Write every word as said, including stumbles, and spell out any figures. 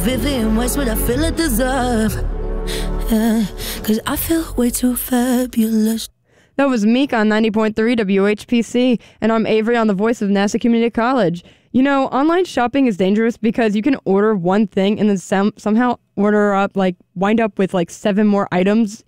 Vivian West what I feel I deserve. Yeah, cause I feel way too fabulous. That was Meek on ninety point three W H P C, and I'm Avery on the voice of Nassau Community College. You know, online shopping is dangerous because you can order one thing and then some, somehow order up, like, wind up with, like, seven more items